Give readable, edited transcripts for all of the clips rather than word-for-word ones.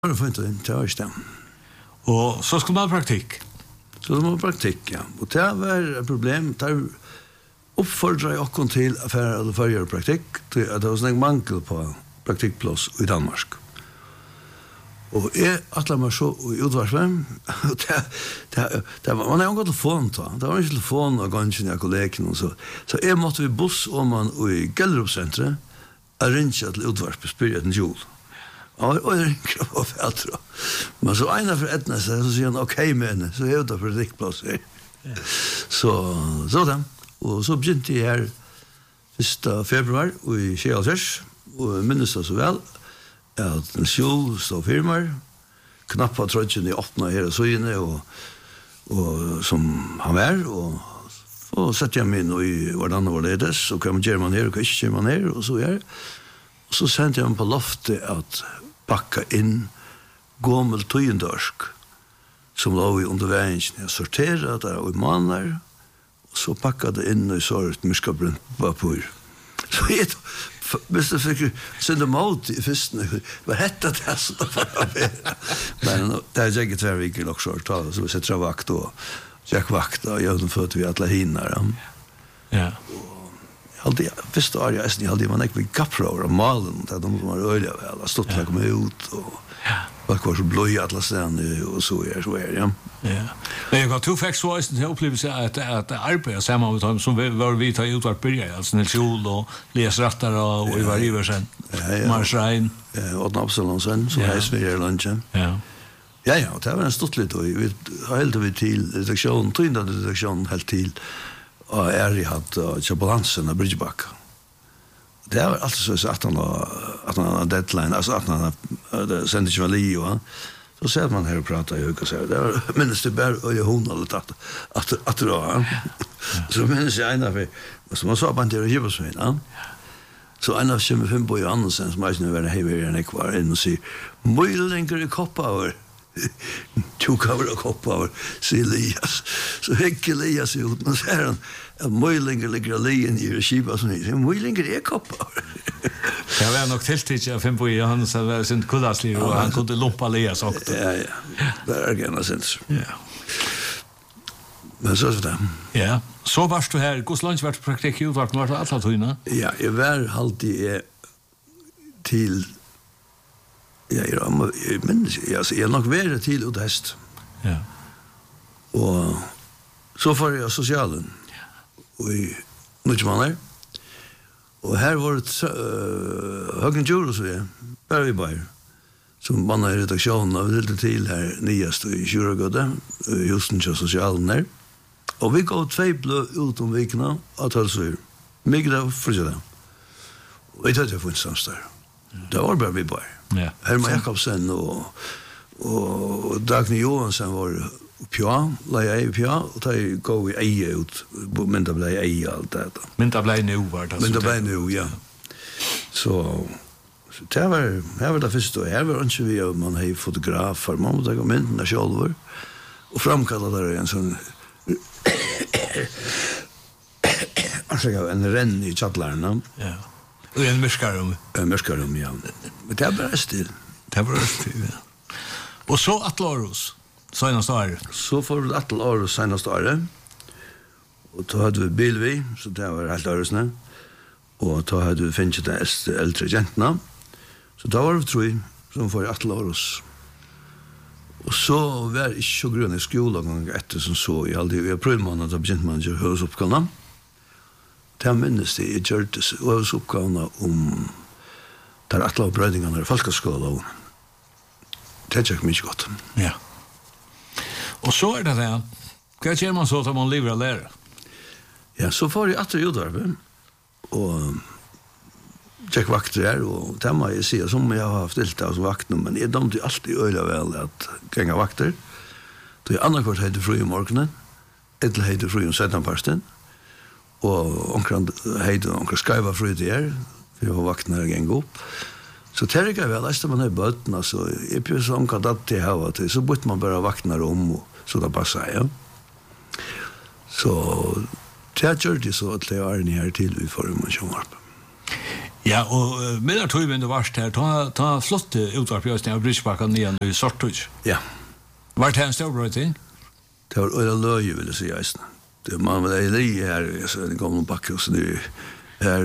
Det får inte det. Och så ska man ha praktik. Så det var praktik, ja. Och det var ett problem. Det uppfordrar jag också till affärer eller förgöra praktik. Det var sån mangel på praktikplats i Danmark. Och jag mig så i utvarsvem. Det var man har gått telefon då. Det var inte telefon och gången jag kollegor och så. Så jag måste vi buss om man i Gellerupcentret arrangera till utvarsbespyrja en jul. Och det ringer på fält då. Men så ena för etna så säger han okej men så är det för riktplats. Så där. Och så begynte jag här 1. februari i Kjellsers och minns det så väl att en skjul stod firmar knappa trötjen i öppna här så inne och som han var och satt jag mig in i vardan var det så kom German här och inte German här och så är och så sände jag på loftet att packa in gommel tøyendørsk som låg under vägen. Jag sorterade det i manar och så packade in i sort myskabrunt papper. Så hvis det fick sända mat i festen, vad hette det så men det är jag tvär veckor också så sätter jag vakt då. Jag vakt och jag för att vi alla hinner. Ja. Alltid första år jag hade man inte med kapror och malen där de var öliga väl stått där kom ut och vad var så blöj alla ställen och så är ja. Ja. Men jag har två facts till upplevelse att arbeta samma med dem som var vi tar ut vart börja alltså Nils Jol och läsrattar och i varje versen. Marsrein. Och Absalonsen så är Sverige lunchen. Ja. Ja, det var en stort lite och vi höll vi till redaktion, trinda redaktion helt till och jag hade chabalansen av Bridgeback. Det var alltså så att han har deadline, alltså att han sände ju Vali och så ser man här och pratar ju och så där minns det bara och hon hade att dra. Så minns jag ena för så man sa på det ju så ja. Så en av som fem på Andersen som är nu här en kvar in och se möjligen koppar tog över och koppar Elias så Elias ut men så här en möjlinger ligger alene i skiva som är möjlinger är koppar. Jag var nog tilltid jag fem på han så var sin kullasliv och han kunde loppa Elias också. Ja. Det är gärna sens. Ja. Men så där. Ja. Så varst du här, hur långt vart praktik ut vart alla tøyna? Ja, jag var alltid till men jag nog vara till och häst. Ja. Och så får jag socialen. Och i Nutmanar. Och här var det Högen Juro så är. Bara vi bara. Som man i redaktionen av lite till här nyast i Djurgården, just nu socialen där. Och vi går 2 ut om veckorna att alltså mycket av fridag. Och det hade jag fått samstar. Det var bara vi bara. Ja. Herman Jakobsen och Dagny Johansson var pja, la pja och ta gå i eje ut men det blev eje allt det. Men det blev nu var det. Men det blev nu ja. Så det var det första och här var inte vi man har fotografer man måste gå med när själva och framkalla där en sån alltså en renn i chatlarna. Ja. Och en mörkarum. Ja. Men det var still. Ja. Och så Atlaros. Senaste år. Så får vi Atlaros senaste år. Och då hade vi Bilvi, så det var helt öresnä. Och då hade vi finnit de äldre genterna. Så då var vi 3 som får Atlaros. Och så var det inte så grunn i skolan efter som så. Jag prøvde man at begynte man å gjøre oppgavene. Det minnes det, jeg gjør det oppgavene om der atlabrøydingene i folkeskolen. Det er ikke mye godt. Ja. Og så det det. Hva gjør man så at man lever å lære? Ja, så får jeg atter utvarve. Og jeg vakter her, og det må jeg si, som jeg har haft litt av som vakter, men jeg dømte alltid øyla vel at genga vakter. Det er annakvart heter fri om morgenen, etter heter fri om 17-parsten, og omkring heter skaiva fri til her, for jeg har vakten her genga opp. Så det er ikke vel, etter man er bøten, altså, jeg prøver så omkring at det her, så bytter man bare vakten her om, så det passer, ja. Så det gjør det så at det er en her til vi får en mye Ja, och medan tog vi det vart här, ta flott utvarp just när Bridgebackan igen i Sorthus. Ja. Vart här en stor bra ting? Det var öra löje, vill jag säga. Det man väl är här, så en gammal backhus nu. Är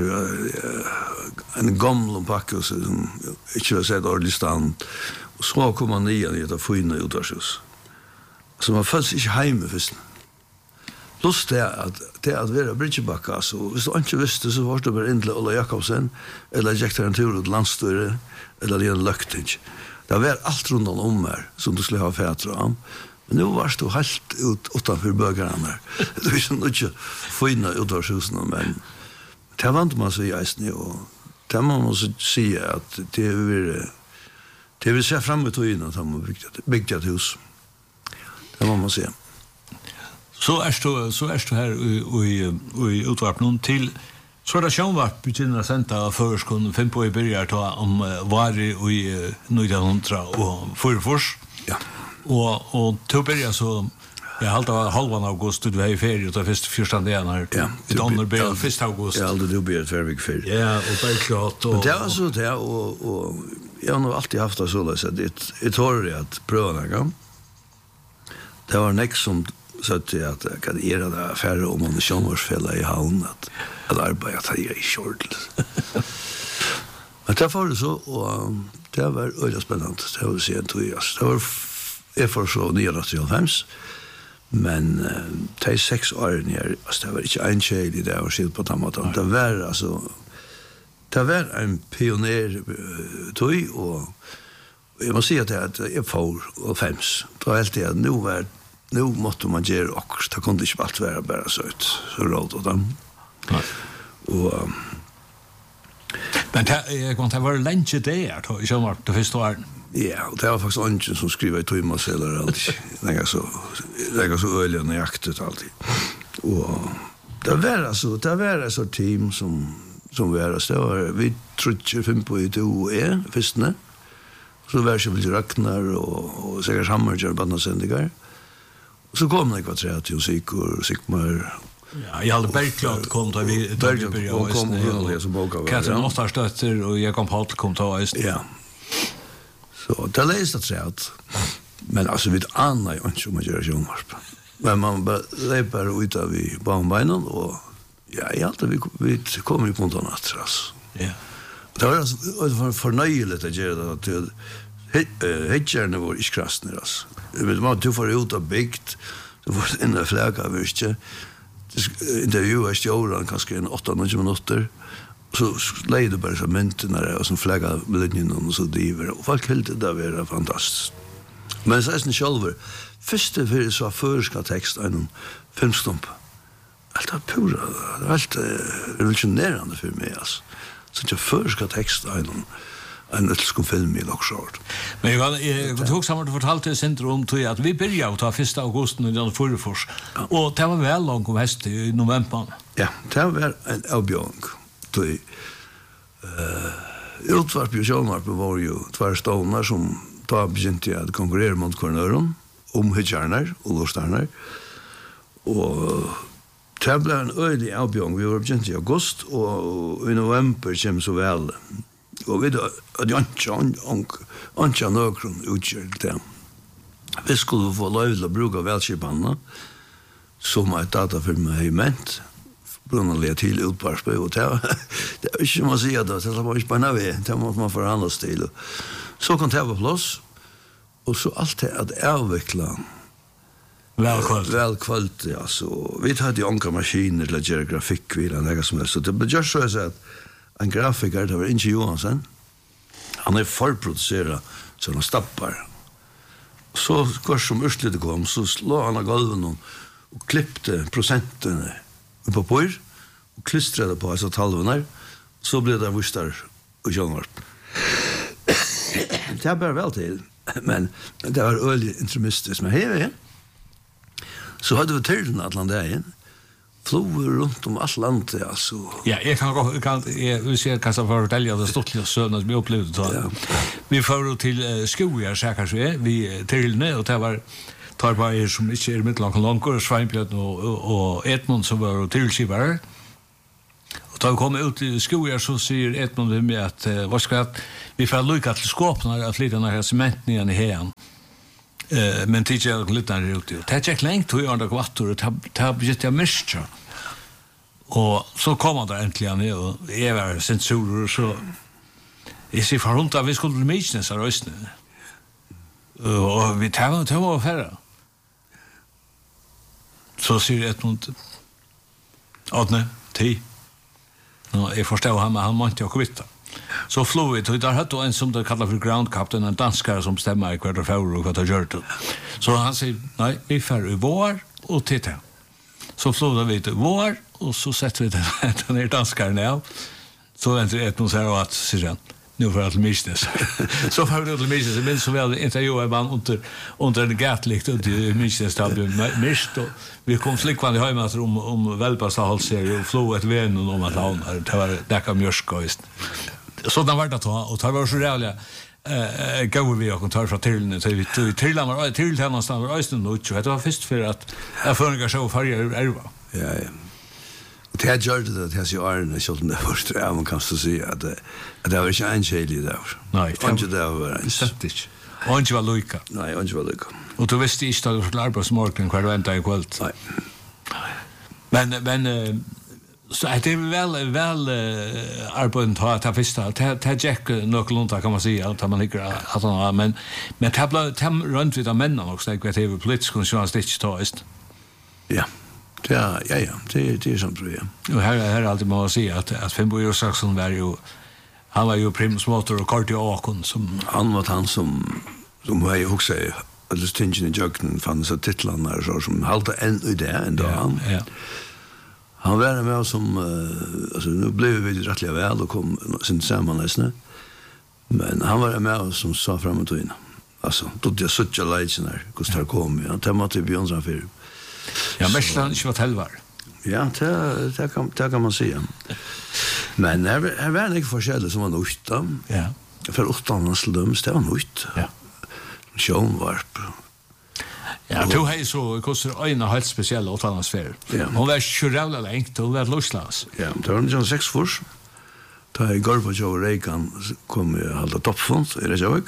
en gammal backhus som inte har sett ordentlig stand. Och så kom man ner i ett fina utvarshus. Så man följs inte hemma först. Plus det att vara Bridgebacka, så hvis du ikke visste, så var det bare inn til Ola Jakobsen, eller gikk en tur til landstyret, eller en løkting. Det var alt rundt om her, som du skulle ha fætre om. Men nu var du helt utanför bögarna där. Det var ju inte fina utvarshusna, men det vant man sig i eisen, och det man måste säga att det vill se fram emot att de byggt ett hus. Det må man säga. Så är du här i utvarp någon till så det sjönvart begynner att sända förskon 5 på i börjar ta om var i 1900 och förfors. Ja. Och till börjar så jag halvan augusti du är i ferie och första dagen här. Ja. Det andra börjar 1 augusti. Ja, det blir ett väldigt ferie. Ja, och det är klart och det var så där och jag har nog alltid haft det så att det tror jag att pröva det kan. Det var next som så att jag kan göra det affärer om man sjönvarsfälla i havn att arbeta att jag är short. Men det var det så och det var öde spännande. Det var sent och det var för så 1995. Men det är 6 år ner, alltså det var inte en tjej i det och skilt på tamatan. Det var alltså det var en pionjär tog och jag måste säga att jag får och 5. Då helt det nu måste man göra också. Det kunde inte allt vara bara så råd och dem. Och men jag kan ta var länge det är i sommar det första året. Ja, och det var faktiskt Anchen som skriver i Thomas eller allt. Lägga så öliga jaktet alltid. Och det var så team som var så var vi tror 5 på i då är förstne. Så var det väl Ragnar och säkert Hammargör bandsändningar. Så kom det kvadrat och Sigmar. Ja, jag hade Bergklart kom då vi började och kom och läsa boka. Katrin Ottar stötter och jag kom på kom ta just. Ja. Så det läste träet. Men alltså vid Anna jag inte som gör sjönvarp. Men man lever ut av i barnbenen och ja, i allt vi kommer ju på något annat tras. Ja. Det var alltså förnöjeligt att göra det. Hedgerne var ikke krasner, altså. Du får ut av bygd, du får inn av flagga, visst ikke. Intervjuet stjåren kanskje 8-9 minutter, så leier du bare så myntene og så flagga med linjen og så driver, og folk helt det var fantastisk. Men så er det selv, første fyrir så førska tekst av en filmstump. Alt er pura, det er helt revolutionerende for meg, altså. Så det er førska tekst av en utskom film i Lockshort. Men jag tog samma du fortalte syndrom till att vi började att ta 1 augusti i den förfors. Och det var väl långt om häst i november. Ja, det var en avbjörning. Till utvarp och sjönvarp var ju 2 stålar som då begynte att konkurrera mot kornören om hedjarnar och låstarnar. Och det blev en öde avbjörning. Vi var begynte i augusti och i november kom så väl. Og vi da, at jeg ikke nøkron utgjør det. Vi skulle få lov til å bruke velskipene, som et datafilm har ment, brunnelig til utvarspe, og det er ikke som å si det, det var ikke bare vi, det måtte man forhandle oss til. Så kan det være plass, og så alt det at avvikle velkvalt, ja, så vi hadde jo anker maskiner til å gjøre grafikk, så det ble just så jeg sier at en grafiker, det var Inge Johansen. Han forproducerat sådana stappar. Så kvar som urslitet kom, så slå han av golven och klippte procenten på pojr och klistrade på alltså talvarna. Så blev det vurstar och sjönvarp. Det är bara väl till, men det var öligt intrimistiskt. Men här så hade vi tiden att landa igen. Floer runt om allt landet, alltså. Ja, jag vill se kanske för att tälja det stort lilla sönder som vi upplevde då. Ja. Vi får till skogar säkert så vi till ner och det var tar bara som inte är mitt långt och Sveinbjörn och Edmund som var tillskivare. Och då kommer ut i skogar så säger Edmund med mig att vad ska att vi får lucka till skåpna att flytta några cement ner i här. Men tidigare lite där ute. Det är längt och under kvartor och ta bit jag missar. Och så kommer där äntligen ner och är sensorer så jag ser för runt att vi skulle missa så rösten. Och vi tar färra. Så säger Edmund Adne, 10. Jag förstår han måste ju kvitta. Så flog vi, och där hade en som det kallar för ground captain, en danskare som stämmer i kvart och fjärr och kvart och gjort. Så han säger, nej, vi fär i vår och titta. Så flog vi till vår och så sätter vi den här danskaren ner. Så väntar ett någon säger att säger nu för att missas. Så får vi det missas, men så väl intervjuar man under en gatlikt och det missas där mist och vi kom slickvande hem att om välpassa halsserie och flå ett vän om att han det var däcka mjörskoist. Så där var det då och det var så rävliga går vi och tar från till till man till någonstans var östen och det var först för att jag förga så färger elva. Ja. Det här gör det här så är det så det första jag man kan så se att det var inte en shady där. Nej, inte det var en septisk. Och inte var Luca. Nej, inte var Luca. Och du visste inte att du skulle arbeta morgon kvar vänta i kväll. Nej. Men så det är väl arbetet har första ta Jack något kan man säga att man ligger att han men tabla runt vid männen också det är ju politisk journalistik tast. Ja. Ja, det är som tror jag. Och här alltid man säga att Finnbo Saxon var ju han var ju primus motor och kardiakon som han var han som var ju också alltså tingen i juggen fann så titlarna så som halta en idé ändå han. Ja. Han var med som alltså nu blev vi rättliga väl och kom sin sammanläsna. Men han var med som sa framåt och in. Alltså då det such a legend Gustav kom ja det måste Björn så för. Ja, mest han inte var helvar. Ja, det kan man säga. Men här var det inte forskjellig som var nytt. Ja. För åttan slums, det var nytt. Ja. Sjönvarp. Ja, du har så kostar en helt speciell åttanasfär. Ja. Hon var sjurrävla längt, hon var lustlans. Ja, det var en 6 fors. Da i Gorbachev og Reagan kom jeg halda toppfond i Reykjavik.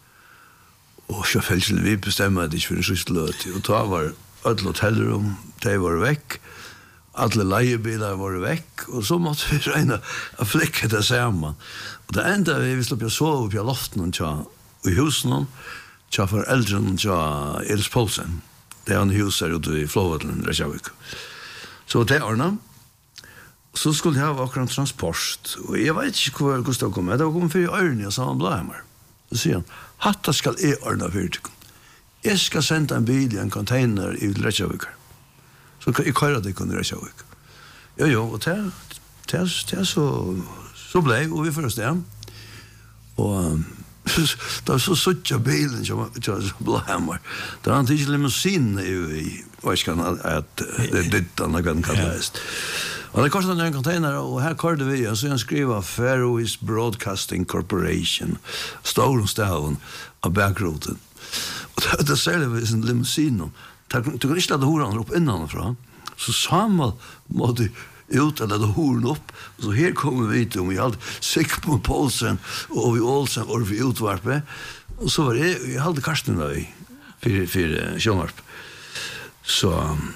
Og selvfølgelig vi bestemmer at det ikke for en sysseløt. Og da var alle hotellrum, de var vekk. Alle leiebilar var vekk. Og så måtte vi regne å flikke det sammen. Og det enda vi slapp å sove på loften i husen, tja foreldren tja Elis Poulsen. Det er en hus her ute i Flåvatlen, Reykjavik. Så det ordnet. Så skulle jeg ha akkurat transport. Og jeg vet ikke hvor Gustav kom. Det var kommet for i Ørne, og sa han Blaheimer. Så sier han, hatta skal jeg ordne for deg. Jeg skal sende en bil i en container i Reykjavik. Så jeg kører deg under Reykjavik. Jo, og det så ble jeg, og vi først det. Og da så suttja bilen til Blaheimer. Da han tidlig limousin i Varskan, at det er ditt han kan kalles. Og det kostet en container, og her kørte vi, og så han skriver Faroese Broadcasting Corporation, stor staven av bakroten. Og det særlig vi sin limousin, du kan ikke lade horan opp innanfra, så samme måtte ut eller lade horan opp, og så her kommer vi til, og vi hadde Sigmund Poulsen, og vi Olsen, og vi utvarpe, og så var jeg hadde Karsten da i, for Sjønvarp. Så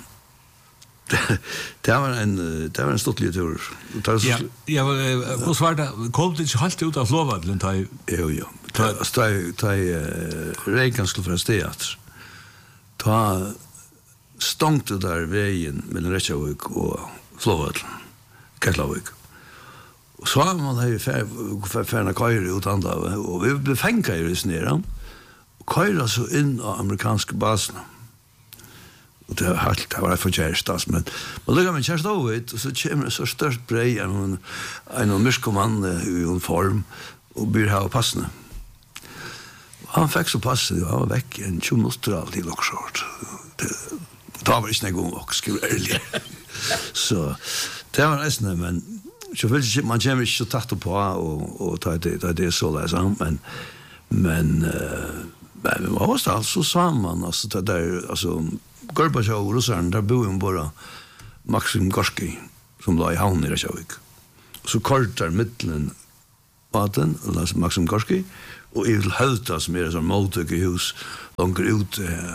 det var en stottlig tur. Ja, och svarta kom det inte helt ut av Flåvatlen ta. Jo. Ta Reagan skulle för teater. Ta stångte där vägen mellan Reykjavik och Flåvatlen. Keflavik. Och så har man här färna köra ut andra och vi blev fängda i snäran. Och köra så in av amerikanska baserna. Och det var för kärstas, men lägger man kärst av det, så kommer det så störst brej en myskoman i uniform och blir här och passande. Han fick så passande, han var väck en 20 minuter alltid också. Det var inte en gång och skriva ärligt. Så det var nästan, men selvfølgelig man kommer inte så tatt på och ta det så läsa, men man var alltså samman, alltså det där, alltså Gorbachev och Russland, där bor ju bara Maxim Gorski, som la i havn i Reykjavik. så kortar mittlen maten, Maxim Gorski, og I vil høyta som sånn måltøk I hus, langer ut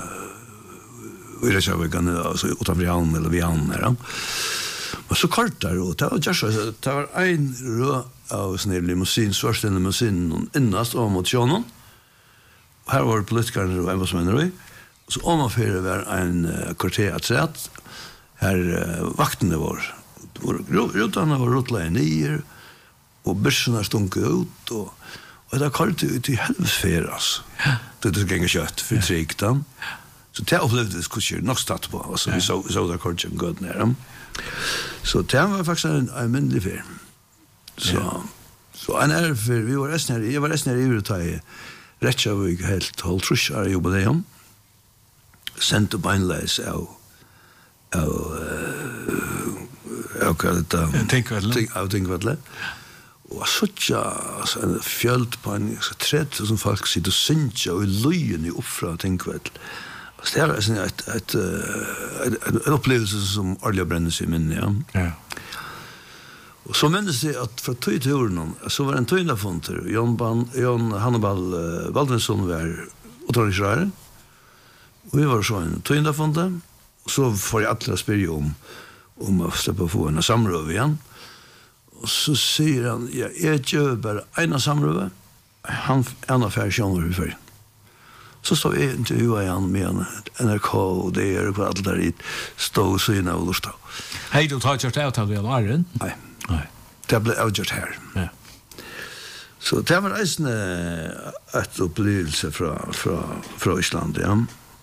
I Reykjavík, altså utanfor Jan eller Vian her. Men så kortar, og det var en rød av sånn limousin, svørste limousin, innast og mot sjånen. Her var politikerne og embetsmenner og så omafyrer var en kvarter atret, her vaktene var rutene var rutlet nyer, og børsene stunket ut, og det er kallt ut I helvesfer, altså. Det er ikke kjøtt for trikten. Så det opplevde det skulle nok stått på, altså vi så det kallt ikke godt nere. Så det var faktisk en myndelig fer. Så en fer, jeg var resten her I Urutai, Reykjavík helt holdt trus jeg jobbet det om. Sendt opp einleis av Tinkvedle. Og så en fjöld på en 3000 folk sitter og synger og løyen I oppfra Tinkvedle. Det en opplevelse som Arlia brennes I minne, ja. Og så minnes jeg at fra tøyturen, så var en tøylafonter, Jon Hannibal Valdensson var utrykksrøret, og vi var så en tøylafonter, og så får jeg alle spørre om å slippe å få en samrøve igjen. Og så sier han, jeg gjør bare en samrøve, han er affær sjåner I ferien. Så står jeg intervjuet igjen med NRK og det og alt der I stå og syne og lust av. Hei, du tar kjørt avtale ved Arren? Nei. Det ble avgjort her. Ja. Så det var reisende et opplevelse fra Island, ja.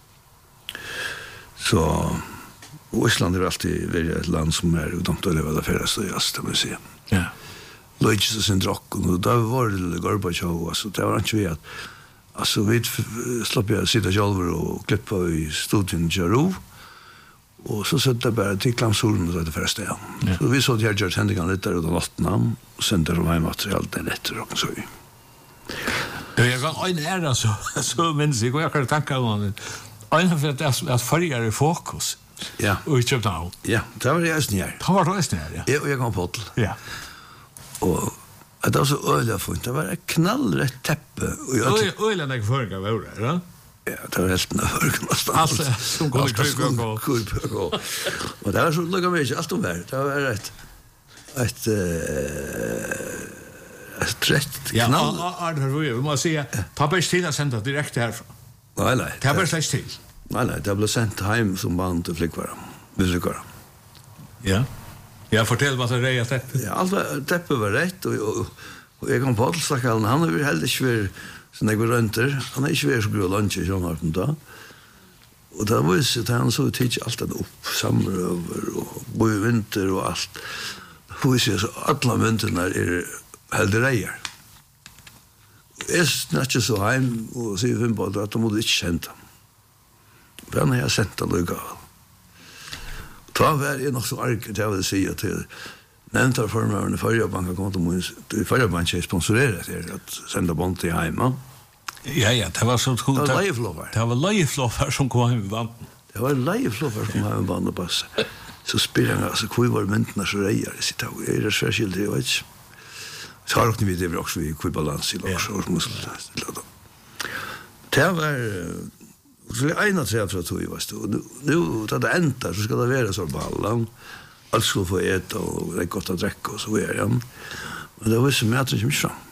Så Island alltid vært et land som utomt å leve det færreste, det må jeg si. Ja. Løgjes og sin drokken, og da var det Gorbachev, altså, det var ikke vi at altså, vi slapp jeg sitte kjolver og klippe I studien Jarov, og så sette jeg bare til klamsolen og det første, ja. Så vi så her gjør hendingene litt der ut av nattene, og sendte dem hjemme til alt den etter, og så vi. Jeg kan øyne så minns jeg, og jeg kan tanke om det. Øyne for at farger I fokus, ja. Og I København. Ja, det var jeg snær. Det var det snær, ja. Og jeg kom på til. Ja. Og det var så øyelig funnet, det var et knallrett teppe. Øyelig enn jeg farger var det, ja? Ja, det var helt nødvendig. Alt som kunne krype og gå. Og det var så lukket meg ikke alt det var et trett knall. Ja, vi må si, ta bare til å sende direkte herfra. Nei. Ta bare slags til. Nei, det ble sendt hjem som band til flikkvarer. Ja. Ja, fortell hva det reier teppet. Ja, teppet var rett, og jeg kom på Adelstakkalen, han var heller ikke vært så jeg var rønter, han ikke vært så grå lunsj I Sjønharpen da. Og da var det han så tidlig alt det opp, samrøver og bo I vinter og alt. Da var det så alle vinterna heldig reier. Jeg snart ikke så heim og sier for meg at de måtte ikke kjente ham. For han har jeg sendt han lukket av. Da var jeg nok så arket, jeg vil si at nevntarformøverne I Fargerbanken kom til Fargerbanken sponsoreret til at sende bånd til hjemme. Ja, det var sånn. Det var leieflåfer. Det var leieflåfer som kom hjemme I banden. Det var leieflåfer som kom hjemme I banden og passe. Så spiller han, altså, hvor var myntene så reier? Jeg sitter og det særskilt, jeg vet ikke. Så har dere vidt, det var også vi balans I laks. Det var så vi ena tre fra tog, og nu da det enda, så skal det være sånn ballan. Alt skulle få et, og det godt å drekke, og så ja. Og det var så mye at det kommer fram.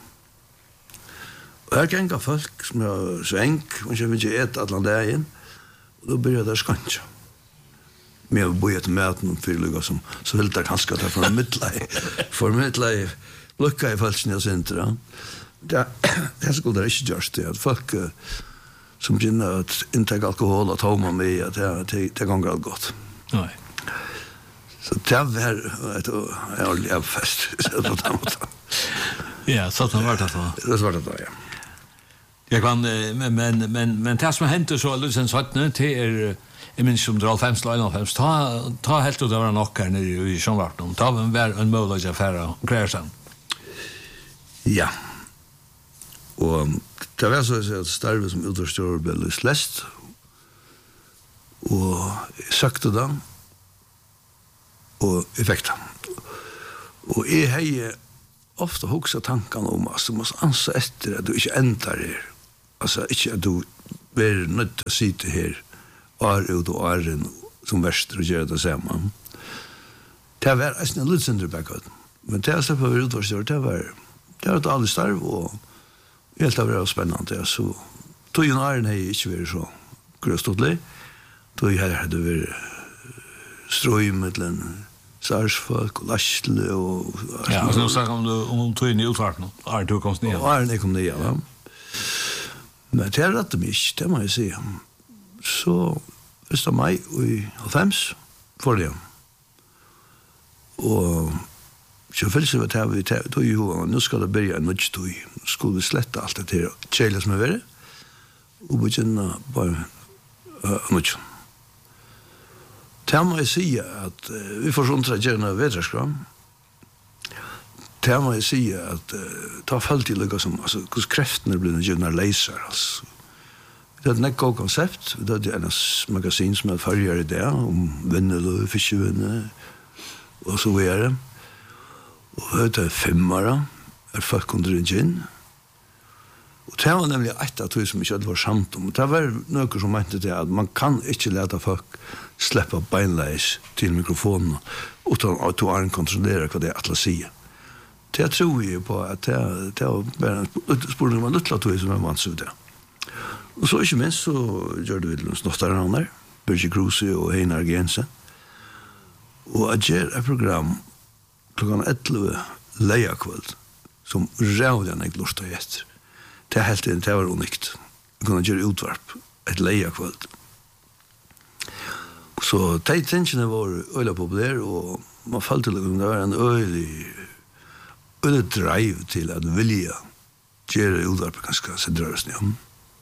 Og her gjenga folk som svenk, og ikke vil ikke et alle dagen, og da begynte det skanskje. Med å bo etter maten og fyrlugga som så ville det kanskje ta for midtleie, lukka I falskene og sintra. Det skulle det ikke gjørs til, at folk som begynner at inntek alkohol og tåma med, at det ganger alt godt. Nei. Så det var et ærlig fest, på den måten. Ja, så det var det da. Det var det da, ja. Jeg kan, men det som hendte så Lusen 17, det jeg minns som drar 5-1, ta helt ut av nok her nere I Sjønvarten, ta en mulig affære og greier seg. Ja. Og det var så at starve som utforstår ble lyst lest, og jeg søkte dem, og jeg fikk dem. Og jeg har ofta hugsa tankan om at du måste ansa etter at du ikke endar her. Altså, ikke at du er nødt til å sitte her år ut og åren som verster og gjør det sammen. Det var en litt sindre bakkøt. Men det jeg slipper over utvarstår, det var et aldri starv, og helt av det var spennende. Så tog jo åren har jeg ikke vært så grøståttelig. Tog jeg hadde vært strøymedlen, sarsfolk og lastle og... Ja, altså nå snakker om tog inn i utvarten, og du kom ned. Og Arne kom ned, ja. Men det rette meg ikke, det må jeg si. Så 1. mai i 90 for det. Og selvfølgelig var det vi tog i hovedet, nå skal det begynne en nødt tog. Nå skulle vi slette alt det til kjeilet som er verre, og begynne bare nødt. Det må jeg si at vi får sånn tradisjoner av vedraskram. Det må jeg si at det har følt til som, altså, hvordan kreftene blir gjerne leiser, altså. Vi hadde et godt konsept, vi hadde en magasin som hadde farger i det, om vinnel og fiskevinner, og så videre. Og vi hadde 5-ere, folk kunne ringe inn. Og det var nemlig et av tog som ikke hadde vært samt om. Det var noe som mente det at man kan ikke lete folk slippe beinleis til mikrofonen utan at du har en kontrollere hva det er at sier. Det tror jeg på at det var bare en spørning om en luttla tog som er vant seg det. Og så ikke minst så gjør det vi Snottarhaner, Birgit Kruse og Einar Gensen. Og jeg gjør et program klokken 11 leiakveld som rævlig han ikke lort å gjette. Det helt inn, det var unikt. Vi kunne gjøre utvarp, et leiakveld. Så de tingene var øyla populære, og man falt til at det var en øyla drive til at vilja gjøre utvarp ganske sentrøst, ja.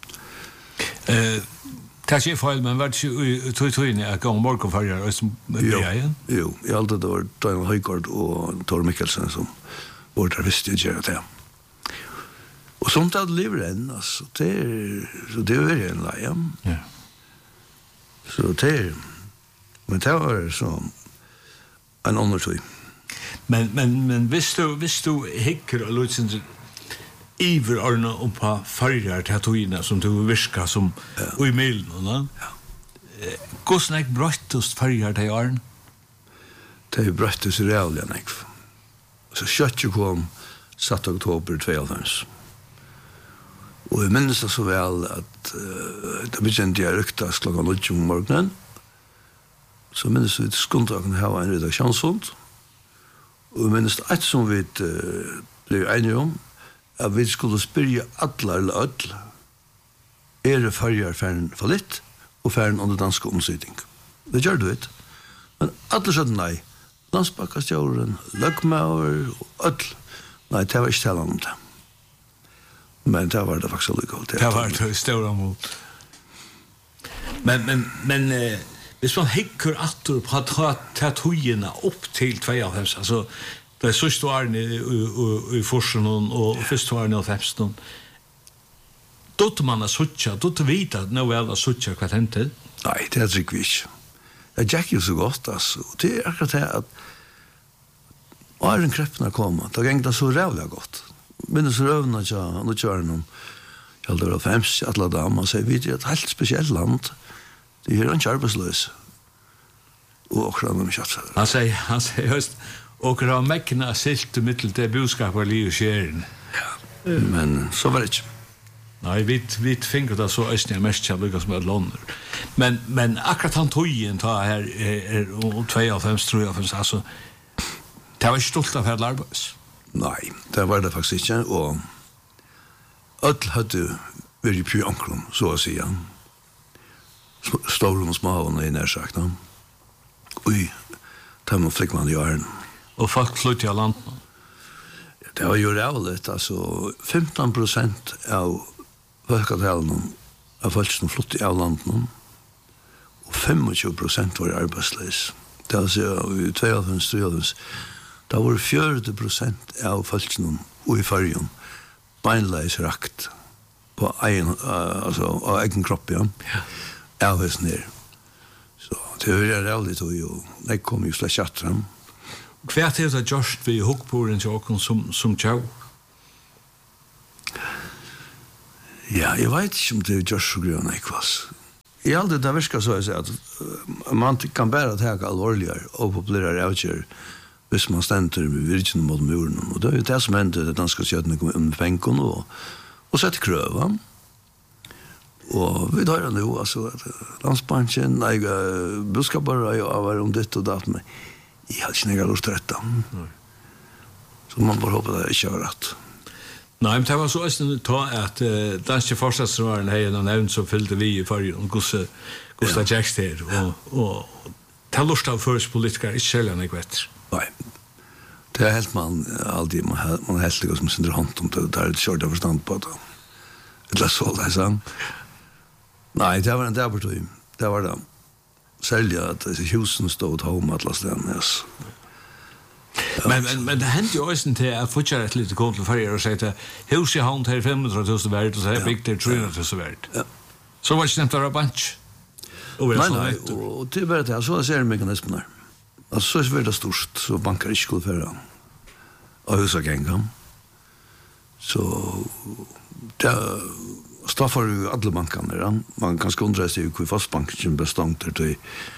Det er ikke feil, men var det ikke tog at gang morgenfarger som ble igjen? Jo, i alt det var Daniel Høygård og Tor Mikkelsen som var der visste å gjøre det. Og sånt hadde livet enn, altså, så det var en leie. Ja. Så men det var så en annen tog. Men hvis du hikker og lurer iver Arne om på farger til togene som du virker som i milen, ja. Hvordan er brøttest farger til Arne? Det er brøttest reallig enn jeg. Så kjøttet kom 7. oktober 92. Og jeg minnes det så vel at det begynte jeg ryktes klokken 8 om morgenen. Så minnes vi til skundagen her en redaksjonsfond. Og jeg minnes det et som vi ble enige om, at vi skulle spyrje alle eller alle. Det farger ferden for litt, og ferden under dansk omsidning. Det gjør du ikke. Men alle sa nei. Landsbakkastjåren, løgmauer og alle. Nei, det var ikke tale om det. Men det var det faktisk allikevel. Det var det større mot. Men hvis man hikker atter på at ta togene opp til 92, altså det er sørste årene i Forsen og første årene i 15. Dotter man er suttja, dotter vite at nå er det suttja hva hentet? Nei, det er ikke vi ikke. Det gikk jo så godt, altså. Det er akkurat det at åren kreppene kom, da gikk det så rævlig godt. Minnes røvene til nå kjøren om det var 50, alle damer, og sier vi det er et helt spesielt land. Det er ikke arbeidsløs. Og akkurat når vi kjøtter. Han sier høst, og har mekkene silt til mittel til budskapet og liv og skjeren. Ja, men så var det ikke. Nei, vi finner det så østene mest kjærlighet som er låner. Men akkurat han togjen ta her er 52, 53, altså, det var ikke stolt av hele arbeids. Nei, det var det faktisk ikke, og alle hadde vært i pjønkrum, så å si, ja. Store og små og i nærsagt, ja. Oi, det var flikt man i åren. Og folk flyttet av landet? Det var jo rævligt, altså 15% av folketalen av folk som flyttet av landet, og 25% var arbeidsløs. Det var så i 92-93, da var 40% av folk som i fargen beinleis rakt på egen, altså, av egen kropp, ja. Av hesten her. Så det var rævligt, og jeg kom jo slett kjatteren. Kvært er det just vi hukkboren til åkken som tjau? Ja, jeg vet ikke om det er just så grønne ikvas. I alt det virker så at man kan bare ta alvorligere og populære avgjør hvis man stender med virkene mot muren. Og det er jo det som hender det danske skjøttene kommer under penken og setter krøven. Og vi tar det jo, altså, landsbanken, budskaper var om ditt og datt, men jeg hadde ikke noe lyst til dette. Så man bare håper det ikke var rett. Nei, men det var så også ta at danske forstadsråden har en nevnt som fyllde vi i forrige om Gustav Jackst her, og det er lyst av først politikere, ikke selv han ikke vet. Nei, det er helt man alltid, man er helt like som synder hånd om det, det er et kjørt av forstand på det. Det er så det, sang. Nei, det var en dæbertøy. Det var det. Særlig at husen stod home at last den, yes. Men det hendte jo også til at fortsatt et lite kom til ferger og sier til hus i havn til 500.000 verdt, og så er bygd til 300.000 verdt. Så var det ikke nevnt av rabanch. Nei, og det er bare det, så ser jeg mekanismen her. Altså, så er det størst, så banker ikke skulle føre av huset gengen. Så det staffar ju alla bankerna. Man kan undra sig hur fastbanken bestångt till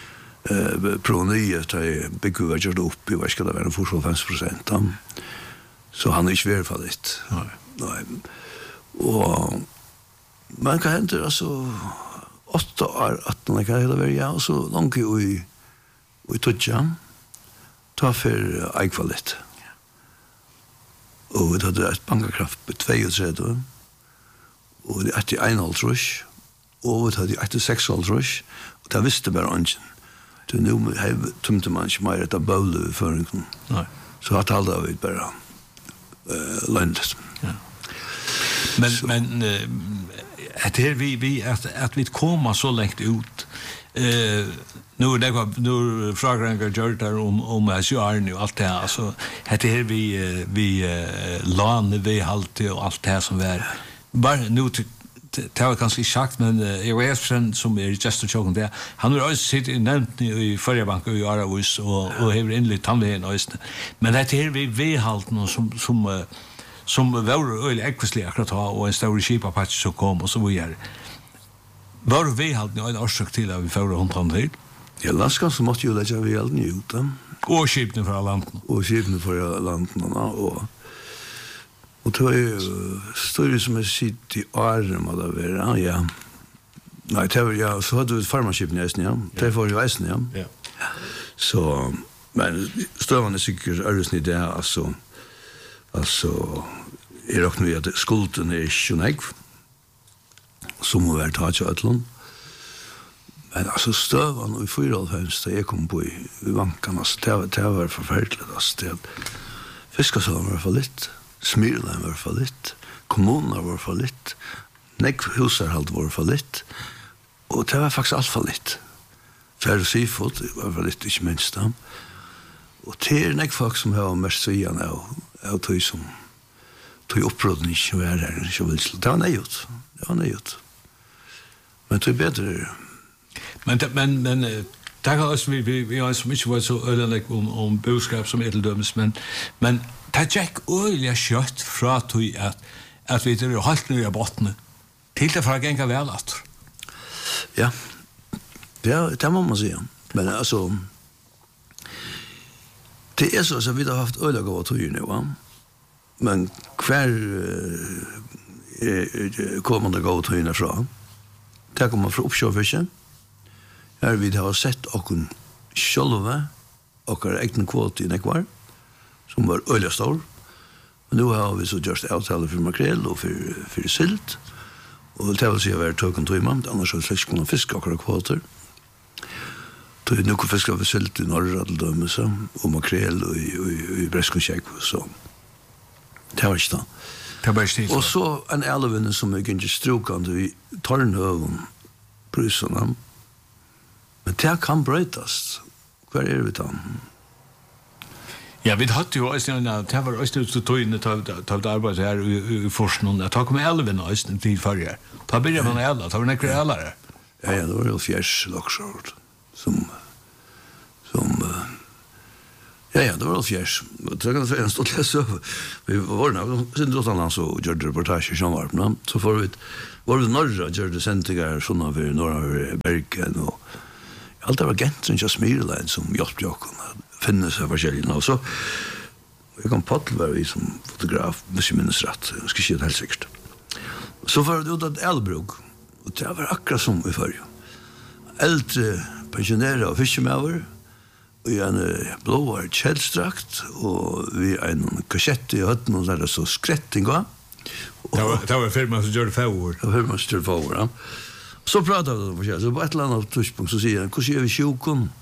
Prony till bygga gjort upp i vad ska det vara 45%. Så han är inte verifierat. Nej. Och man kan inte alltså 8 år att man kan hela vara ja så långt i toucha. Ta för eikvalit. Och det hade ett bankakraft på 32. Og det etter 1,5 og det hadde etter 6,5 og det visste bare ungen. Nå tømte man ikke mer etter bøle i føringen. Så at alle har vi bare lønnet. Men at vi kommer så lengt ut nu frågar George där om SJR och allt det här alltså heter vi lån vi halt och allt det här som var bara nu det var kanske sagt men jag var friend som är just att chocken där han har också sitt nämnt i förra banken i Aarhus och har inligt tandläkaren också men det här vi halt någon som var öle ekvislig akkurat och en stor skipapatch som kom och så vidare. Var vi halt nu en årsak till att vi får hundtand hit? Ja, Laska så måste ju lägga vi allt ut. Och skipnen för alla landen. Och skipnen för landen och det är ju större som är sitt i arm och det var ja. Nej, det var ja, så hade vi farmarskipen i Eisen, ja. Det var ju Eisen, ja. Så men stövande säkert örsnitt där alltså är också nu att skulden är sjönägg som har vært tatt av Øtland. Men altså støvene i 94 da jeg kom på i vanken, altså det var forferdelig. Altså, Fiskasølen var for litt, Smyrland var for litt, kommunen var for litt, Nekk-huserhalt var for litt, og det var faktisk alt for litt. Færre Sifot var for litt, ikke minst da. Og det Nekk-folk som har mest siden av tog som tog opprådene ikke var her, ikke vil slå. Det var nøyot. Men det er bedre. Men det kan også vi har som ikke vært så øyelig om budskap som edeldømmes, men det gikk øyelig kjøtt fra tog at vi er holdt nøye bottene til det for å gjenge vel at. Ja, det må man si. Men altså, det er så at vi har haft øyelig av tog nå, men hver kommer det gå tog fra? Det kommer fra oppkjøverfisken. Her vi har sett okken sjølve, okker egne kvote i Nekvar, som var øyelig stor. Men nå har vi så gjort avtale for makrel og for silt. Og det vil si å være tøkken tøyman, annars har vi slett kunne fiske okker kvoter. Nå kan fiske for silt i Norra til dømelse, og makrel og i Breskonsjekk. Så det var ikke da. Og så en elvinne som er ikke strukende i Tornhøven, Brysene. Men det kan brøytast. Hva er vi da? Ja, vi hadde jo også, det var også til tøyene til arbeid her i forskningen. Jeg tar med elvinne også til forrige. Da begynner man elva, da var det nekker elare. Ja, det var jo fjers loksjord som Ja, det var fjärs. Det kan säga en stort läs över. Vi var när sen då han så gjorde reportage som var på så får vi var det norra gjorde sentigar såna för norra Bergen och allt var gent som just Smirland som hjälpte jag att finna sig forskjellige och så jag kom på var vi som fotograf med minns rätt. Jag ska se helt säkert. Så var det ut att Elbruk och det var akkurat som vi förr. Äldre pensionärer och fiskemöver och en blåar kjellstrakt och vi en kassett i hötten och där så skrätting va. Det var firma som gjorde favor. Det var firma som gjorde favor, ja. Så pratade vi om det. Så på ett eller annat tidspunkt så säger han, hur ser vi sjukon?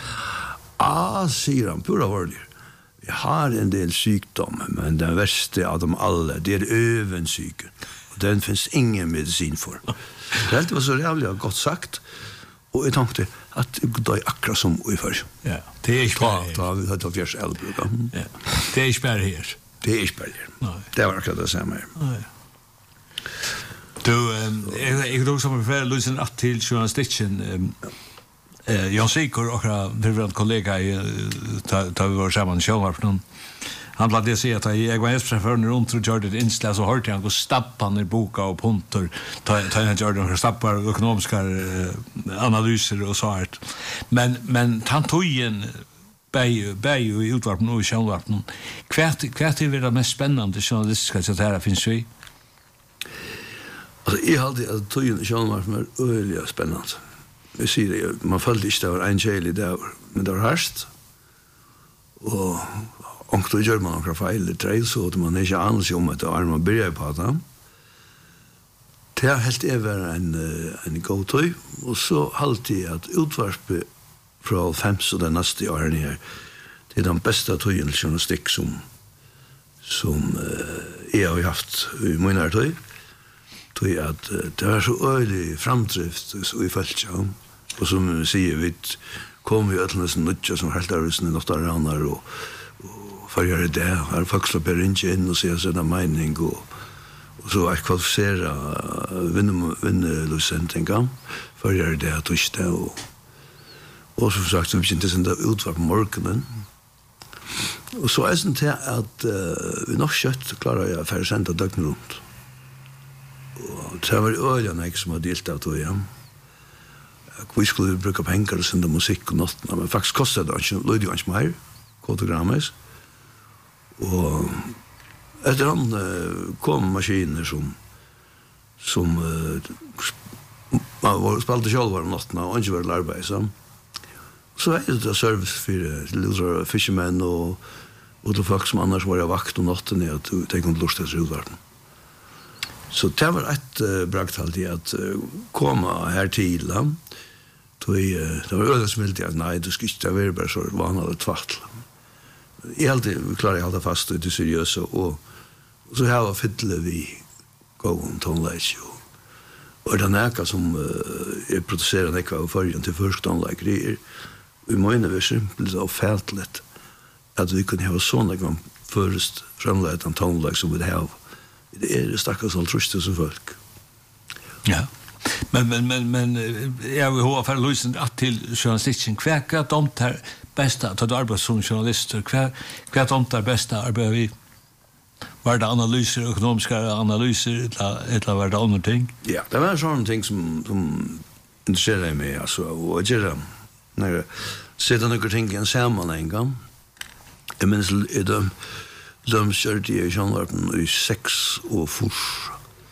Säger han, pura varlig. Vi har en del sjukdom, men den värsta av dem alla, det är övensyken. Och den finns ingen medicin för. Det var så jävligt gott sagt. Och jag tänkte att det är akkurat som vi förr. Ja, det är inte bara Ta vi hade fjärs Elbruk. Ja, det är inte bara här. Det är inte bara här. Nej. Det var akkurat det samma. Nej. Du, jag tror som för Lusen att till journalistiken Jan Sikor och vår kollega tar vi var samman i Kjellvarpen. Han bladde säga att jag var gästchauffören runt och gjorde ett inslag så hörde han gå stabban i boka och punter ta han gjorde några stappar ekonomiska analyser och så här. Men han tog en bäj i utvarpen och i Kjellvarpen. Kvärt är det mest spännande journalistiska så här finns ju. Alltså, jag hade att tog in Kjellvarpen var öliga spännande. Jag säger det, man följde inte det var en tjejlig där, men det var härst. Och då gör man några fejl i träd så att man inte anar sig om att det var man börjar på det. Det har helt över en god tøy, och så alltid att utvarpe från 5 och den nästa åren här. Det är den bästa tøyen journalistik som jag har haft i mina tøy. Tøy att det var så ölig framdrift så i fältet. Och som säger vi kommer ju alla såna nutja som helt är något där andra och för göra det har folk så beringe in och se såna mening och så att kvalificera vinna tänka för göra det att tysta och så sagt så vi inte sen där ut på morgonen och så är det inte att vi nog kött klarar jag för sända dygnet runt och det var öliga som har delt av det igen. Vi skulle bruka pengar och sända musik och något, men faktiskt kostade det inte, löjde inte mer, kodogrammet. Och efter han kom maskiner som man spelade själva om nattna och inte var arbete. Så är det service för lilla fishermen och de folk som annars var vakt om natten att de kunde lusta sig utvarten. Så det var ett brakt alltid att komma här till dem. Det var öde som ville att nej, du ska inte vara bara så vanligt tvattla. Jag klarar jag hålla fast i det seriösa och så här var fylle vi gång tonläge och den äka som är producerad ekva av förrän till först tonläge det är vi menar vi simpelt och fältligt att vi kunde ha såna gång först framlägga en tonläge som vi har. Det är stackars altruster som folk. Ja. Men jag vill ha för Luisen att till journalistiken kväka de tar bästa att arbeta som journalister kväka de tar bästa arbeta vi var det analyser ekonomiska analyser eller var det andra ting. Ja, det var sådana ting som intresserar mig alltså och göra när sätta några ting i en sammanhang. Jag minns de körde i Kjellvarpen i 6 och fors.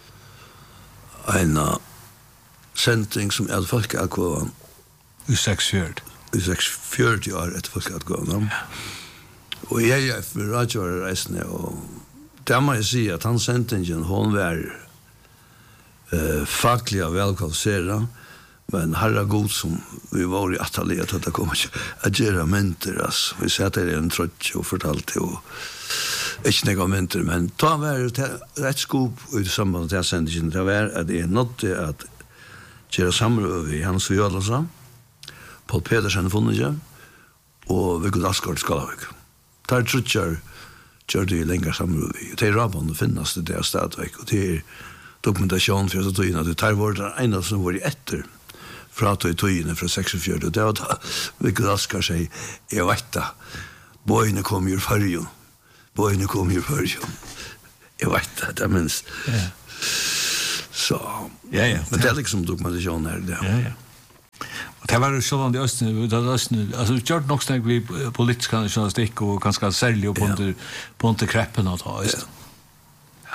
En sändning som är folkakvavan. I 6-4. I 6-4 år ett folkakvavan. Och jag är för radioreisande och där må jag säga att han sändningen hon var fackliga välkvalificerad men herra god som vi var i atelier att det kommer att göra mentor alltså. Vi satt där i en trött och fortalte och ikke negamente, men ta var rätt skop i samband med sändningen det var att det är något att göra samråd i Hans Jödalsa, Paul Pedersen funnet och Viggo Daskard Skalavik. Där trutjar gör det längre samråd i. Det är rabban finnas det där stadväck och det är dokumentation för att ta in att det tar vårt ena som var i efter för att ta in från 64 och det var Viggo Daskard säger jag vet Bojene kom ur färgen. Bojene kom ur färgen. Jag vet det minst. Ja. Så. Ja. Men det är liksom dokumentation här det. Ja. Och det var så långt i östen, alltså gjort nog snack vi politiska journalistik och ganska sälj på inte kreppen att ha just. Ja.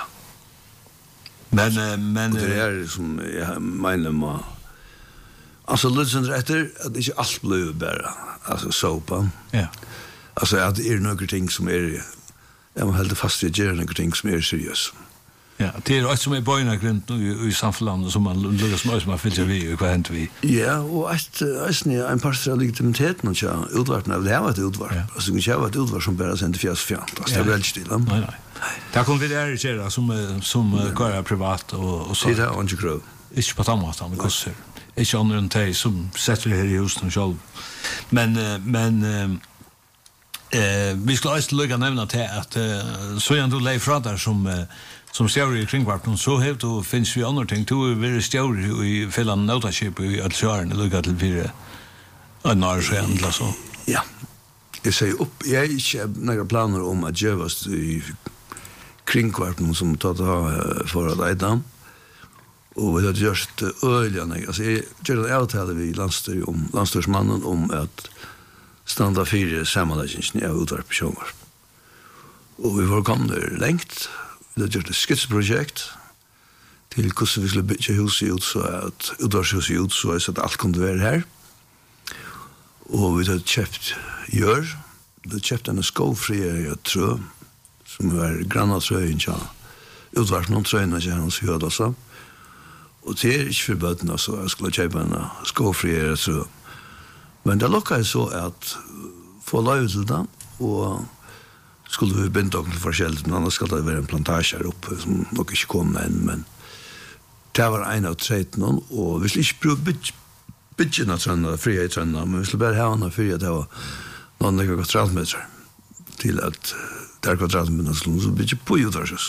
Men det är som jag menar man. Alltså lyssnar efter att det inte allt blir bara alltså sopa. Ja. Alltså att det är några ting som är jag håller fast vid några ting som är seriöst. Ja, det är också med bojna grund i samhället som man lukkar som man fyller vi och vad hänt vi. Ja, och en par av legitimiteten och ja, utvarten det har ett utvart. Alltså det har ett utvart som bara sen till fjärsfjant. Det är väl stilla. Nej. Där kommer vi där i som går privat och så. Det är inte grov. Inte på samma sätt med kostar. Inte andra än dig som sätter det här i husen själv. Men vi skulle också lukka nämna till att så jag då lägger fra där som stjärr i kringvarpen så helt och finns vi andra ting då är stjärr i Finland Notaskip i Alsjön lukka till fyra en år sedan så. Ja. Jag säger upp jag är inte några planer om att göra i kringvarpen som tar för att äta. Och vi har gjort öliga alltså jag gör en avtal vid landstyrsmannen om att standa fyra sammanläggningen av utvarp sjöngar. Och vi var kommit längt. Vi har gjort ett skitsprojekt till hvordan vi skulle bygga huset ut så att utvarshuset ut så att allt kunde vara här. Och vi har köpt gör. Vi har köpt en skovfria trö som var grannatröjen ja. Utvarp någon tröjna till hans huvud också. Och det är inte förbötna så jag skulle köpa en skovfria trö. Men det lockade så att få lov till den och skulle vi binda oss till forskjellet, men annars skulle det være en plantage her oppe som nok ikke kom inn, men det var en av tretten, og vi skulle ikke prøve byggen av trønna, fria i trønna, men vi skulle bare ha henne fri at det var noen kvadratmeter til at det er kvadratmeter så bygge på utvarses.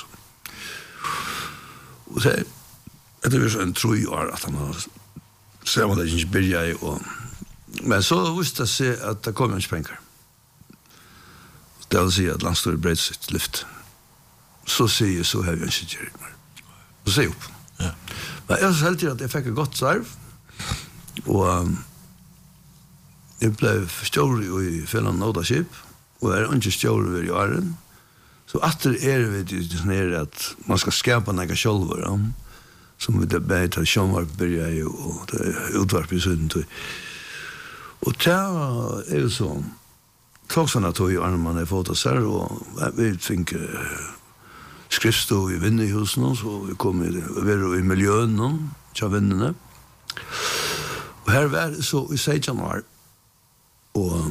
Og det var så en 3 år at han har ser man det ikke byrja i, men så visste jeg seg at det kom ikke penger. Det vil si at landstyret breit sitt lyft. Så sier jeg, så har vi en sikker mer. Så sier jeg opp. Ja. Men jeg så heldig at jeg fikk et godt sarv, og jeg ble stjåret i Finland Notaskip, og jeg ikke stjåret i åren. Så atter vi til sånn at man skal skapa noe sjølver, som vi bare tar sjønvarp byrja i, og det utvarp i sønnen. Og det er jo sånn, Kloksarna tog i armen jeg fått oss her, og vi fikk skriftstå i vinnehusen, så vi kom i miljøen, til vinnene. Og her var det så i 16 år, og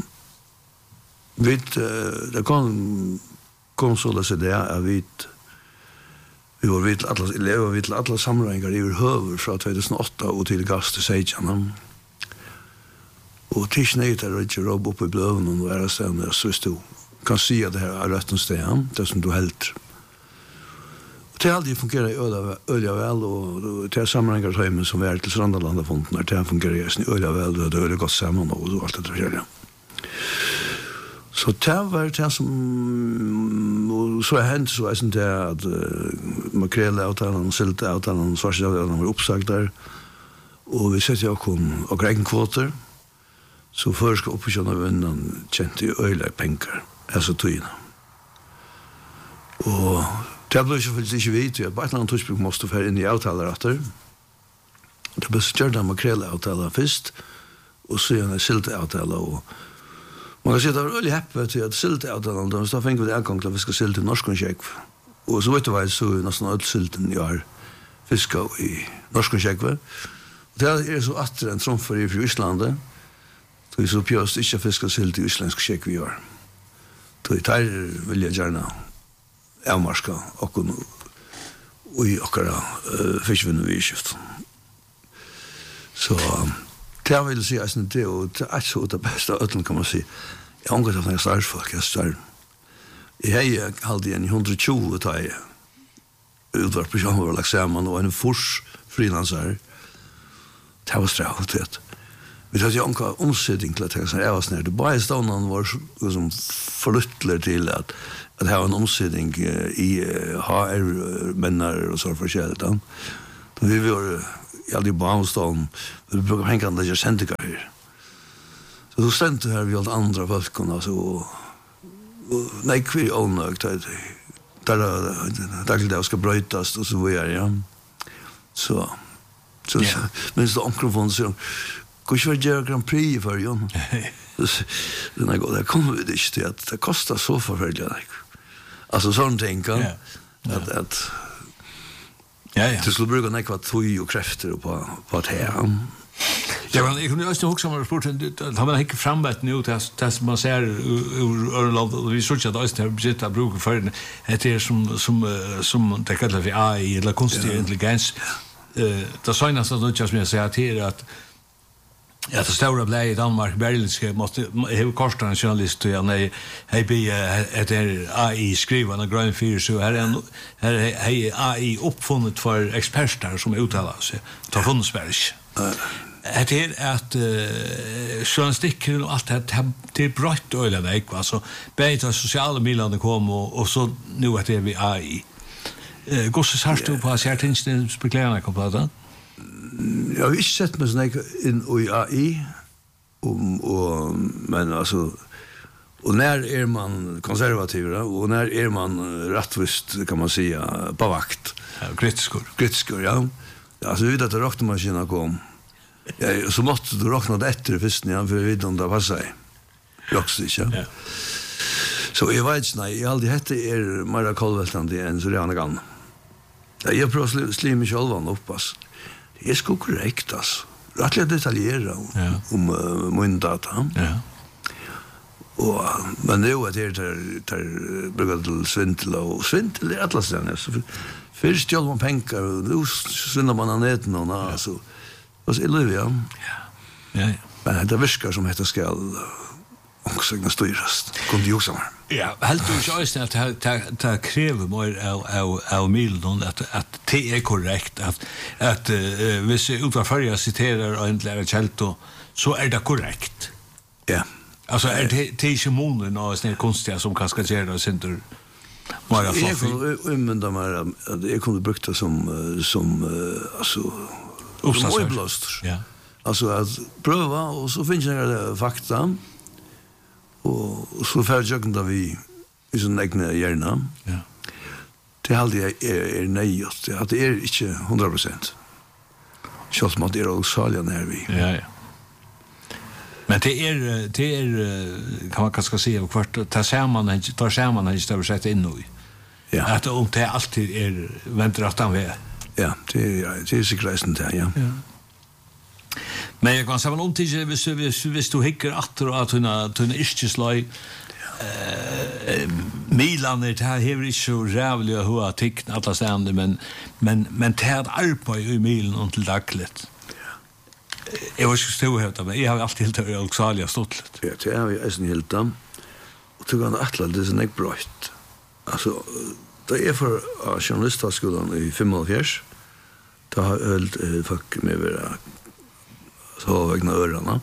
det kom så løse det, at vi var vidt alle sammenregninger i høver fra 2008 og til gass til 16 år. Og tidsnøyt er ikke råb opp i bløven og være stedende, så hvis du kan si at det her er rett og sted, det som du helt. Og det aldri fungerer i øya vel, og det er sammenhenger tøymen som vi er til Strandalandafonden, det fungerer i øya vel, og det er godt sammen, og alt det der. Så det var det som, og så er hendt så er det at makrelleavtalen, silteavtalen, svarsavtalen var oppsagt der, og vi setter jo og gregenkvoter, så først skal oppkjønne vinnene kjent i øyla penger, altså tøyene. Og det ble selvfølgelig ikke vidt, at på et eller annet tidspunkt måtte være inn i avtaler etter. Det ble gjort en makrelleavtaler først, og så gjør en silteavtaler. Og man kan si at det var veldig heppet til at silteavtalen, da fikk vi det en gang til at vi skal silte i Norskonsjekv. Og så vet du hva, så er nesten alt silten jeg har fisket i Norskonsjekv. Og det er så atter en tromfer i Islandet, så vi så pjøst ikke fiske silt i islandsk sjekk vi gjør. Så der vil jeg gjerne avmarska og i okkara fiskvinne vi skift. Så det vil si at det er så det beste øtlen kan man si. Jeg har omgått av noen startfolk, jeg har halvdig en 120 tag utvarp på sjøen var lagt sammen og en fors frilansar. Det var stravt. Vi tar ju anka omsättning till att jag säger jag snär det bara stånden var som förluttler till att ha en omsättning i HR männar och så förskällt då vi var ja det barnstånd vi brukar hänga där jag sände här så då stände här vi allt andra folk och nej vi onökt där det ska brytas och så var ja så men så omkring så kanske var det Grand Prix för ju. Den här går kommer vi det inte att det kostar så förfärligt. Alltså sånt tänker att det skulle bruka nekva tog och krafter på att här. Ja, men jag kunde också också om rapporten har man inte framvänt nu att man ser ur vi såg att det är budgetet brukar för det som det kallar vi AI eller konstig intelligens. Det syns att det just med säga till att det stora blev i Danmark Berlinske måste ha kostat en journalist och nej be att AI skriva en grön fyr så här AI uppfunnet för experter som uttalar sig ta fundsberg. Det är att journalistiken och allt det är brott eller väg alltså bättre sociala medier kom och så nu att det är vi AI. Gosse sarstu på särtingen speklerna kompletta. Jag har inte sett mig sån in i AI men alltså och när man konservativ och när man rättvist kan man säga på vakt. Ja, kritisk ja. Alltså vi vet att rockmaskinen kom. Ja, så måste du rockna det efter först när för vi vet om det passar. Rockstick, ja. Så jag vet inte, jag aldrig hette Mara Kolveltande än så redan kan. Jag prövar slim mig själv upppass. Det är så korrekt alltså. Rättligt detaljerat om min data. Ja. Och men det är ju att det brukar till svindel är alla ställen så först gör man pengar och nu svindlar man näten och alltså vad är det ja. Ja. Men det viskar som heter skall också kunna styras. Kom det ju också. Ja, helt ursöjst att det kräver mer av Milton att det är korrekt att hvis utvarförja citerar en lärare Kjelto så är det korrekt. Ja. Alltså är det tisimonen och såna konstiga som kan skagera och center bara fluffy. Men de är att jag kunde bruka som alltså uppblåst. Ja. Alltså att pröva och så finns det fakta och så färdigt där vi i sån egna hjärna. Ja. Det alltid är nejt. Det är inte 100%. Så som att det är också när vi. Ja. Men det är kan man kanske säga kvart tar samman inte översätta in nu. Ja. Att om det alltid är väntar att han vet. Ja, det är säkert det ja. Men jag kan säga om till hvis du hickar att tunna ischslöj Milan det här är inte så rävliga hur tickna alla ständer men det här arbete i Milan till dagligt. Jag var så stor helt men jag har alltid helt Alexalia stått. Ja, det har jag sen helt och tog han attla det är en brott. Alltså det är för journalistskolan i 75. Då har folk med vara så vägna öronen.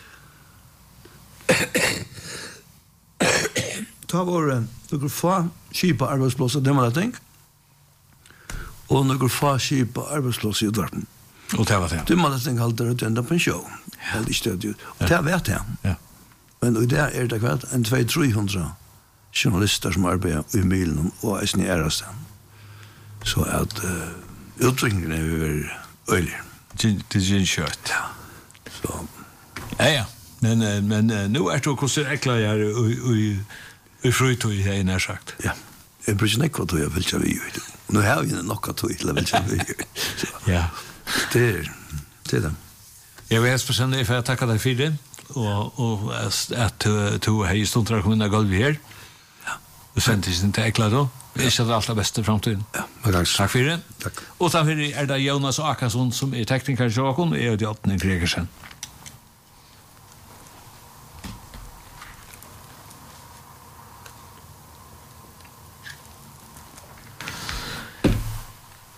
Ta var några få skipa arbetsplatser det man tänk. Och några få skipa arbetsplatser i Dortmund. Och det var det. Det man tänk halt det ända på en show. Helt stöd. Och det vet jag. Ja. Men och där är det kvart en 200-300 journalister som arbetar i Milan och i Snärastan. Så att utvecklingen är över öl. Det är ju kört. Ja. Så. Ja. Men nu är det också äcklar jag i frutoj här när sagt. Ja. Jag bryr mig inte vad jag vill vi. Nu har vi nog att till vill vi. Ja. Det är det. Jag vill helst för dig för att tacka dig för det och att du har ju stått där och kunnat golv här. Ja. Och sen tills inte äcklar då. Vi ska allt det bästa framtiden. Ja, tack för det. Tack. Och så är det Jonas Akarsson som är tekniker i Sjökon och är det 8 Gregersen.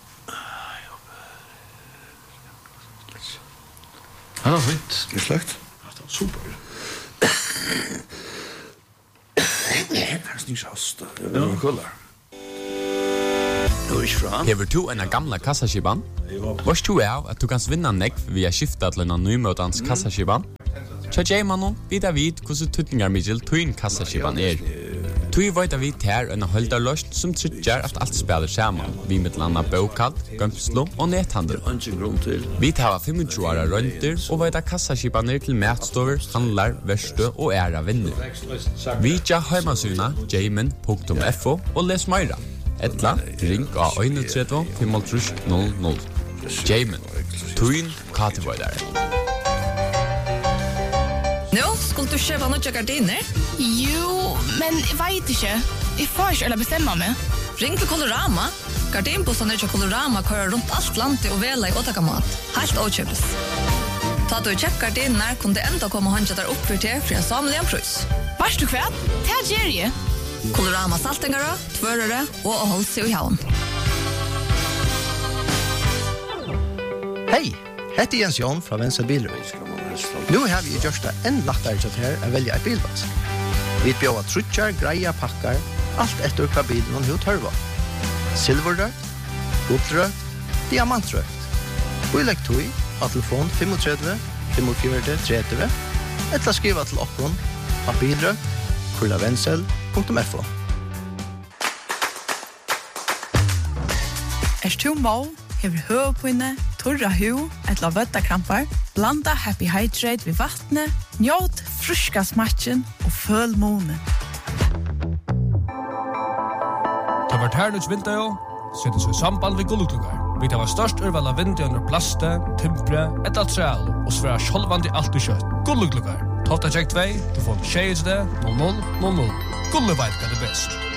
Ja, fint. Det är släkt. Super. Det är snickshast. Det är kollar. Hever du en gamla kassaskiban? Vars du at du kan vinna nekv via skifta til en nymøtans kassaskiban? Tja Jaymanon, vidar vid hvordan tutningar middel tuin kassaskiban Tui veit vi ter en holdarløst som tryggjar at alt spiller saman, vi mitt anna bokall, gømslo og nethandel. Vi tar 25 åra rønter og veit kassaskibaner til matstover, handlar, verste og æra vinner. Vi tja heimasuna jayman.fo og les meira. Etla, ring av 31 500. Jayman, tuin katevoidare. Nå, skulle du kjøpe noen gardiner? Jo, men jeg vet ikke. Jeg får ikke eller bestemme meg. Ring til Colorama. Gardinbossene til Colorama kører rundt alt landet og vela i åtakamat. Helt åkjøpes. Ta du kjøpt gardiner, kunne det enda komme håndja der opp for til en samlig pris. Varst du kvært? Det gjør jeg. Colorama saltingere, tvørere og å holde seg i havn. Hei, hette Jens Jon fra Venstre Bilrøy. Nu har vi gjort det enn lettere til her å velge et bilvask. Vi bjør trutjar, greia, pakkar, alt etter hva bilen og hva tørva. Silverrøkt, guldrøkt, diamantrøkt. Og i lekk tog av telefon 35 45 30 eller skriva til oppgånd av bilrøkt@vensel.fo. Er du mål, hever høvpinne, torra hu, etla vøttakrampar, blanda Happy Hydrate ved vattnet, njåt fruska smatchen og føl månen. Ta vart hernuts vinter, settes i samband ved gulluklugar. Vi tar størst urval av vinter under plaste, timpre, etla træl, og sværa sjolvandi alt i kjøtt. Gulluklugar. Tofta check 2, telefon 6 00 00. Gulleveit er det best.